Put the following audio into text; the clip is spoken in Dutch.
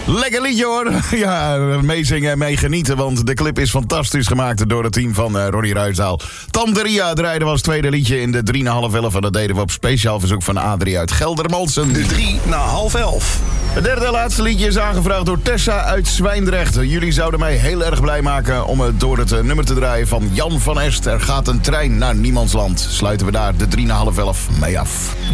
Lekker liedje hoor. Ja, meezingen en meegenieten, want de clip is fantastisch gemaakt door het team van Ronnie Ruijsdaal. Tante Ria draaide was het tweede liedje in de 3,5 en dat deden we op speciaal verzoek van Adrie uit Geldermalsen. De 11:03. Het derde en laatste liedje is aangevraagd door Tessa uit Zwijndrecht. Jullie zouden mij heel erg blij maken om het door het nummer te draaien van Jan van Est. Er gaat een trein naar niemandsland. Sluiten we daar de 3,5 mee af.